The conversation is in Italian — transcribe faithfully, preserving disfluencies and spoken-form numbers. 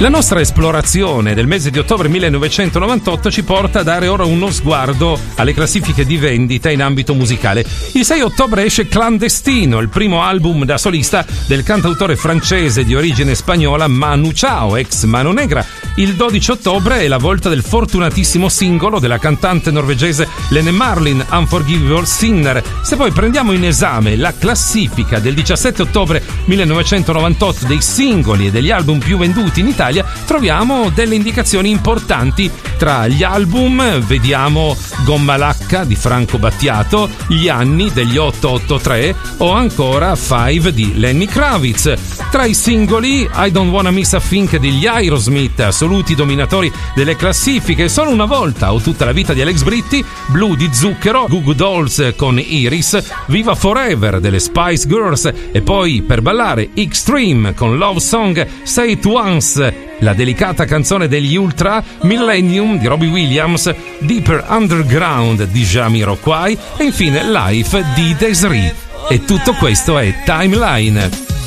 La nostra esplorazione del mese di ottobre millenovecentonovantotto ci porta a dare ora uno sguardo alle classifiche di vendita in ambito musicale. Il sei ottobre esce Clandestino, il primo album da solista del cantautore francese di origine spagnola Manu Chao, ex Mano Negra. Il dodici ottobre è la volta del fortunatissimo singolo della cantante norvegese Lene Marlin, Unforgivable Sinner. Se poi prendiamo in esame la classifica del diciassette ottobre millenovecentonovantotto dei singoli e degli album più venduti in Italia, troviamo delle indicazioni importanti. Tra gli album vediamo Gomma Lacca di Franco Battiato, Gli anni degli otto otto tre o ancora Five di Lenny Kravitz. Tra i singoli I Don't Wanna Miss a Thing degli Aerosmith, assoluti dominatori delle classifiche, Solo una volta o Tutta la vita di Alex Britti, Blue di Zucchero, Goo Goo Dolls con Iris, Viva Forever delle Spice Girls e poi per ballare Extreme con Love Song, Say It Once, la delicata canzone degli Ultra, Millennium di Robbie Williams, Deeper Underground di Jamiroquai e infine Life di Desiree. E tutto questo è Timeline.